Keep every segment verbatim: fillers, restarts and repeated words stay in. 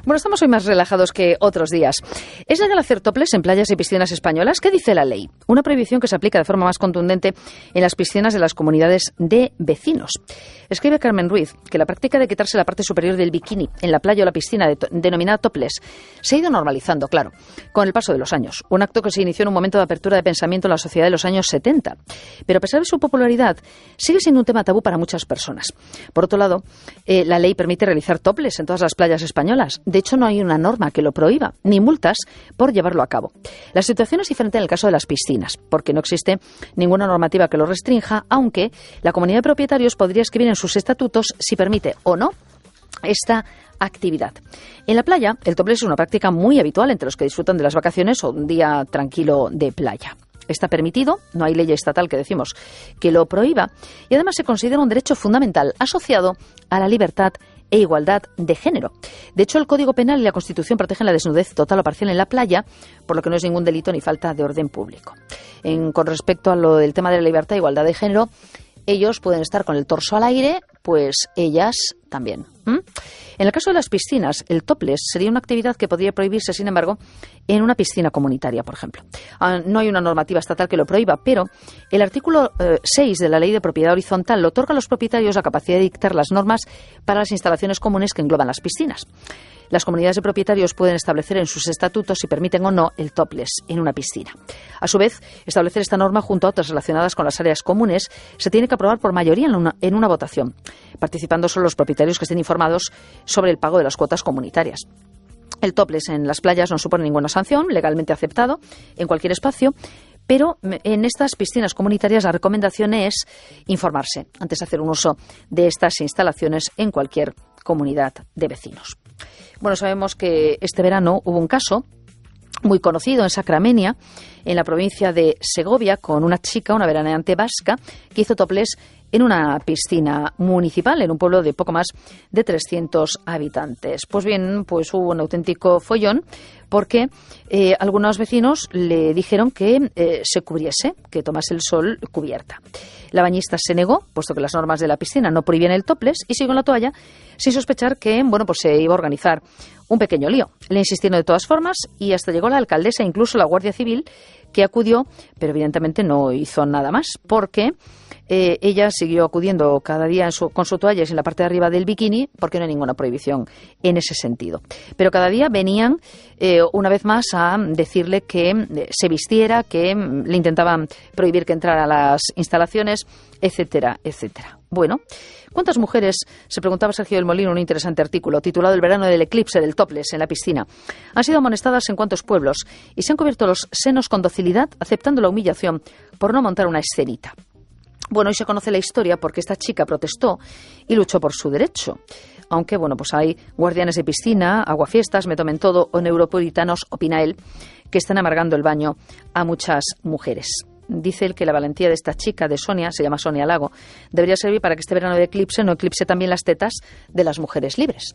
Bueno, estamos hoy más relajados que otros días. ¿Es legal hacer toples en playas y piscinas españolas? ¿Qué dice la ley? Una prohibición que se aplica de forma más contundente en las piscinas de las comunidades de vecinos. Escribe Carmen Ruiz que la práctica de quitarse la parte superior del bikini en la playa o la piscina de to- denominada topless se ha ido normalizando, claro, con el paso de los años. Un acto que se inició en un momento de apertura de pensamiento en la sociedad de los años setenta. Pero a pesar de su popularidad, sigue siendo un tema tabú para muchas personas. Por otro lado, eh, la ley permite realizar topless en todas las playas españolas. De hecho, no hay una norma que lo prohíba, ni multas por llevarlo a cabo. La situación es diferente en el caso de las piscinas, porque no existe ninguna normativa que lo restrinja, aunque la comunidad de propietarios podría escribir en sus estatutos si permite o no esta actividad. En la playa, el topless es una práctica muy habitual entre los que disfrutan de las vacaciones o un día tranquilo de playa. Está permitido, no hay ley estatal que decimos que lo prohíba, y además se considera un derecho fundamental asociado a la libertad e igualdad de género. De hecho, el Código Penal y la Constitución protegen la desnudez total o parcial en la playa, por lo que no es ningún delito ni falta de orden público. En, con respecto a lo del tema de la libertad e igualdad de género, ellos pueden estar con el torso al aire, pues ellas también. ¿Mm? En el caso de las piscinas, el topless sería una actividad que podría prohibirse, sin embargo, en una piscina comunitaria, por ejemplo. Ah, no hay una normativa estatal que lo prohíba, pero el artículo eh, seis de la Ley de Propiedad Horizontal le otorga a los propietarios la capacidad de dictar las normas para las instalaciones comunes que engloban las piscinas. Las comunidades de propietarios pueden establecer en sus estatutos si permiten o no el topless en una piscina. A su vez, establecer esta norma junto a otras relacionadas con las áreas comunes se tiene que aprobar por mayoría en una, en una votación, participando solo los propietarios que estén informados sobre el pago de las cuotas comunitarias. El topless en las playas no supone ninguna sanción, legalmente aceptado en cualquier espacio, pero en estas piscinas comunitarias la recomendación es informarse antes de hacer un uso de estas instalaciones en cualquier comunidad de vecinos. Bueno, sabemos que este verano hubo un caso muy conocido en Sacramenia, en la provincia de Segovia, con una chica, una veraneante vasca, que hizo topless en una piscina municipal, en un pueblo de poco más de trescientos habitantes. Pues bien, pues hubo un auténtico follón, porque eh, algunos vecinos le dijeron que eh, se cubriese, que tomase el sol cubierta. La bañista se negó, puesto que las normas de la piscina no prohíben el topless, y siguió en la toalla sin sospechar que, bueno, pues se iba a organizar un pequeño lío. Le insistieron de todas formas y hasta llegó la alcaldesa e incluso la Guardia Civil, que acudió, pero evidentemente no hizo nada más, porque eh, ella siguió acudiendo cada día en su, con su toalla en la parte de arriba del bikini, porque no hay ninguna prohibición en ese sentido. Pero cada día venían eh, una vez más a decirle que eh, se vistiera, que mm, le intentaban prohibir que entrara a las instalaciones, etcétera, etcétera. Bueno, ¿cuántas mujeres, se preguntaba Sergio del Molino en un interesante artículo titulado El verano del eclipse del topless en la piscina, han sido amonestadas en cuantos pueblos y se han cubierto los senos con docilidad, aceptando la humillación por no montar una escenita? Bueno, hoy se conoce la historia porque esta chica protestó y luchó por su derecho. Aunque, bueno, pues hay guardianes de piscina, aguafiestas, Me Tomen Todo o neuropuritanos, opina él, que están amargando el baño a muchas mujeres. Dice él que la valentía de esta chica, de Sonia, se llama Sonia Lago, debería servir para que este verano de eclipse no eclipse también las tetas de las mujeres libres.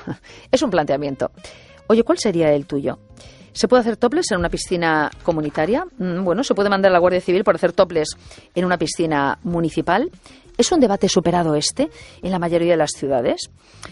Es un planteamiento. Oye, ¿cuál sería el tuyo? ¿Se puede hacer topless en una piscina comunitaria? Bueno, ¿se puede mandar a la Guardia Civil por hacer topless en una piscina municipal? ¿Es un debate superado este en la mayoría de las ciudades?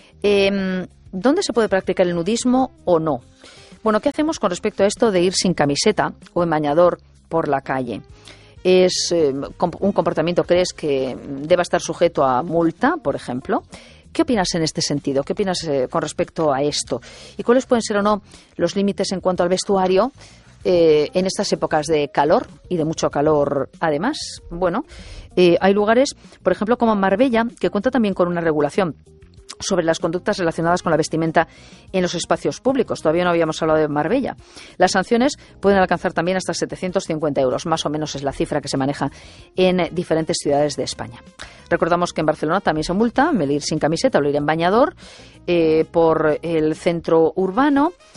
Eh, ¿Dónde se puede practicar el nudismo o no? Bueno, ¿qué hacemos con respecto a esto de ir sin camiseta o en bañador por la calle? ¿Es eh, un comportamiento, crees, que deba estar sujeto a multa, por ejemplo? ¿Qué opinas en este sentido? ¿Qué opinas eh, con respecto a esto? ¿Y cuáles pueden ser o no los límites en cuanto al vestuario eh, en estas épocas de calor y de mucho calor además? Bueno, eh, hay lugares, por ejemplo, como Marbella, que cuenta también con una regulación sobre las conductas relacionadas con la vestimenta en los espacios públicos. Todavía no habíamos hablado de Marbella. Las sanciones pueden alcanzar también hasta setecientos cincuenta euros, más o menos es la cifra que se maneja en diferentes ciudades de España. Recordamos que en Barcelona también se multa el ir sin camiseta o el ir en bañador eh, por el centro urbano.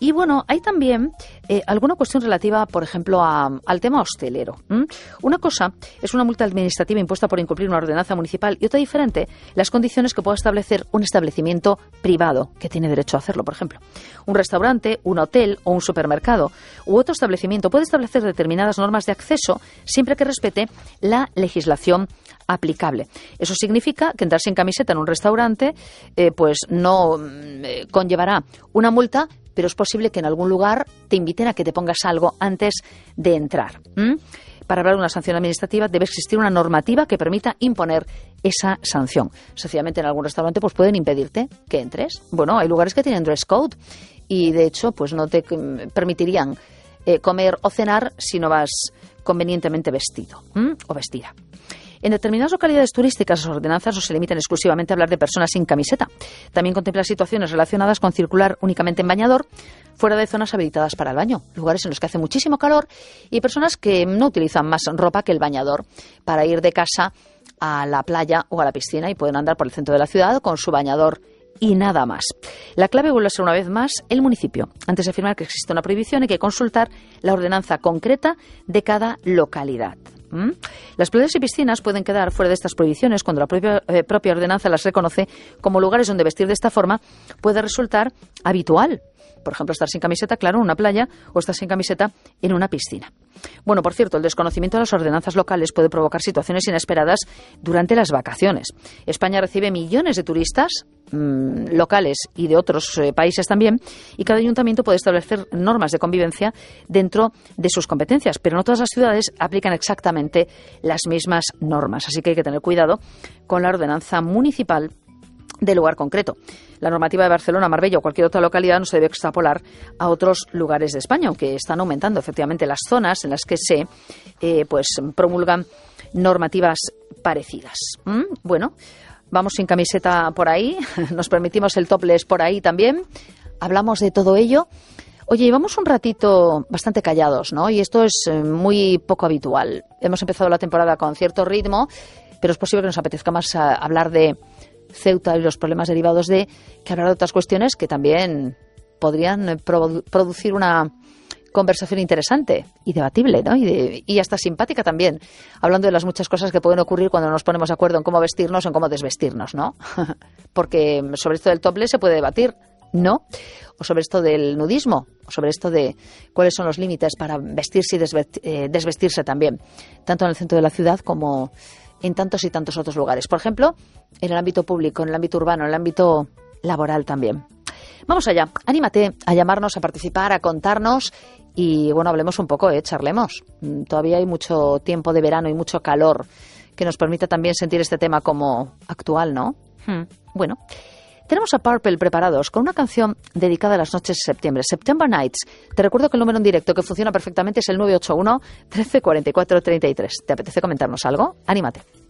Y bueno, hay también eh, alguna cuestión relativa, por ejemplo, a, al tema hostelero. ¿Mm? Una cosa es una multa administrativa impuesta por incumplir una ordenanza municipal y otra diferente, las condiciones que pueda establecer un establecimiento privado que tiene derecho a hacerlo, por ejemplo. Un restaurante, un hotel o un supermercado u otro establecimiento puede establecer determinadas normas de acceso siempre que respete la legislación aplicable. Eso significa que entrar sin camiseta en un restaurante eh, pues no eh, conllevará una multa, pero es posible que en algún lugar te inviten a que te pongas algo antes de entrar. ¿Mm? Para hablar de una sanción administrativa debe existir una normativa que permita imponer esa sanción. Sencillamente en algún restaurante pues pueden impedirte que entres. Bueno, hay lugares que tienen dress code y de hecho pues no te permitirían eh, comer o cenar si no vas convenientemente vestido ¿m? o vestida. En determinadas localidades turísticas, las ordenanzas no se limitan exclusivamente a hablar de personas sin camiseta. También contempla situaciones relacionadas con circular únicamente en bañador, fuera de zonas habilitadas para el baño, lugares en los que hace muchísimo calor y personas que no utilizan más ropa que el bañador para ir de casa a la playa o a la piscina y pueden andar por el centro de la ciudad con su bañador y nada más. La clave vuelve a ser una vez más el municipio. Antes de afirmar que existe una prohibición hay que consultar la ordenanza concreta de cada localidad. ¿Mm? Las playas y piscinas pueden quedar fuera de estas prohibiciones cuando la propia, eh, propia ordenanza las reconoce como lugares donde vestir de esta forma puede resultar habitual. Por ejemplo, estar sin camiseta, claro, en una playa o estar sin camiseta en una piscina. Bueno, por cierto, el desconocimiento de las ordenanzas locales puede provocar situaciones inesperadas durante las vacaciones. España recibe millones de turistas mmm, locales y de otros eh, países también, y cada ayuntamiento puede establecer normas de convivencia dentro de sus competencias, pero no todas las ciudades aplican exactamente las mismas normas, así que hay que tener cuidado con la ordenanza municipal del lugar concreto. La normativa de Barcelona, Marbella o cualquier otra localidad no se debe extrapolar a otros lugares de España, aunque están aumentando efectivamente las zonas en las que se eh, pues promulgan normativas parecidas. ¿Mm? Bueno, vamos sin camiseta por ahí, nos permitimos el topless por ahí también, hablamos de todo ello. Oye, llevamos un ratito bastante callados, ¿no? Y esto es eh, muy poco habitual. Hemos empezado la temporada con cierto ritmo, pero es posible que nos apetezca más a, hablar de Ceuta y los problemas derivados de, que hablar de otras cuestiones que también podrían produ- producir una conversación interesante y debatible, ¿no? Y, de, y hasta simpática también, hablando de las muchas cosas que pueden ocurrir cuando nos ponemos de acuerdo en cómo vestirnos o en cómo desvestirnos, ¿no? Porque sobre esto del topless se puede debatir, ¿no? O sobre esto del nudismo, o sobre esto de cuáles son los límites para vestirse y desvest- eh, desvestirse también, tanto en el centro de la ciudad como en tantos y tantos otros lugares. Por ejemplo, en el ámbito público, en el ámbito urbano, en el ámbito laboral también. Vamos allá, anímate a llamarnos, a participar, a contarnos y, bueno, hablemos un poco, ¿eh? Charlemos. Todavía hay mucho tiempo de verano y mucho calor que nos permita también sentir este tema como actual, ¿no? Hmm. Bueno, tenemos a Purple preparados con una canción dedicada a las noches de septiembre, September Nights. Te recuerdo que el número en directo que funciona perfectamente es el nueve ocho uno, trece, cuarenta y cuatro, treinta y tres. ¿Te apetece comentarnos algo? Anímate.